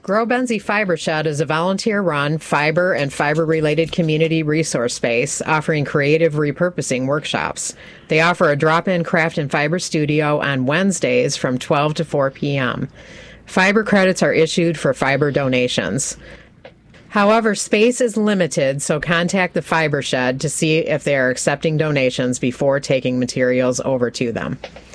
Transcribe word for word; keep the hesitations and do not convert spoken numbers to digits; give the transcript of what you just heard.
Grow Benzie Fiber Shed is a volunteer-run fiber and fiber-related community resource space offering creative repurposing workshops. They offer a drop-in craft and fiber studio on Wednesdays from twelve to four p.m. Fiber credits are issued for fiber donations. However, space is limited, so contact the Fiber Shed to see if they are accepting donations before taking materials over to them.